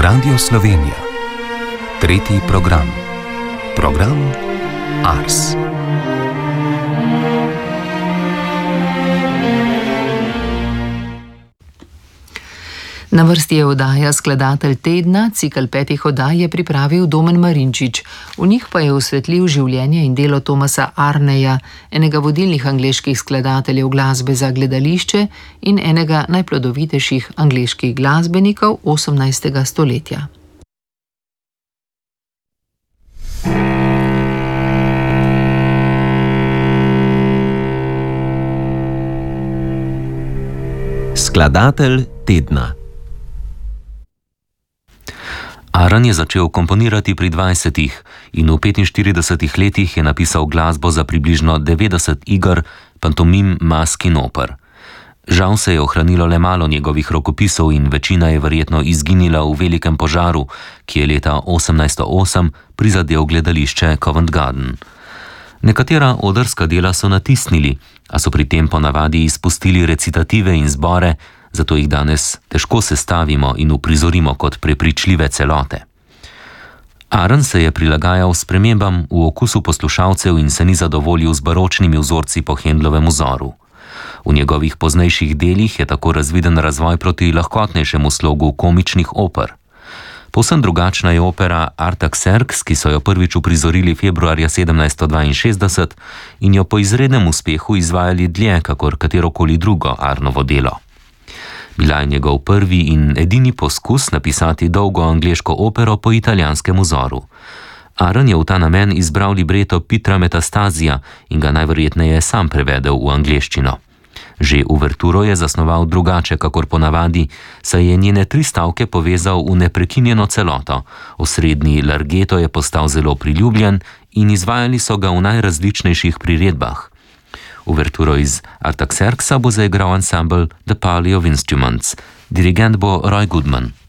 Radio Slovenija. Tretji program. Program Ars. Na vrsti je oddaja Skladatelj tedna, cikel 5 oddaj je pripravil Domen Marinčič. V njih pa je osvetlil življenje in delo Thomasa Arneya, enega vodilnih angleških skladateljev glasbe za gledališče in enega najplodovitejših angleških glasbenikov 18. stoletja. Skladatelj tedna. Aaron je začel komponirati pri 20 in v 45 letih je napisal glasbo za približno 90 iger, pantomim, mask in oper. Žal se je ohranilo le malo njegovih rokopisov in večina je verjetno izginila v velikem požaru, ki je leta 1808 prizadel gledališče Covent Garden. Nekatera odrska dela so natisnili, a so pri tem ponavadi izpustili recitative in zbore, zato jih danes težko sestavimo in uprizorimo kot prepričljive celote. Aaron se je prilagajal spremembam v okusu poslušalcev in se ni zadovoljil z baročnimi vzorci po Handlovem vzoru. V njegovih poznejših delih je tako razviden razvoj proti lahkotnejšemu slogu komičnih oper. Povsem drugačna je opera Artaxerxes, ki so jo prvič uprizorili februarja 1762 in jo po izrednem uspehu izvajali dlje kakor katerokoli drugo Arnovo delo. Bila je njegov prvi in edini poskus napisati dolgo angleško opero po italijanskem vzoru. Aaron je v ta namen izbral libreto Pitra Metastasija in ga najverjetneje sam prevedel v angleščino. Že uverturo je zasnoval drugače kakor ponavadi, saj je njene 3 stavke povezal v neprekinjeno celoto, osrednji largeto je postal zelo priljubljen in izvajali so ga v najrazličnejših priredbah. Uverturo iz Artaxerxesa bo zaigral ansambel The Parley of Instruments. Dirigent bo Roy Goodman.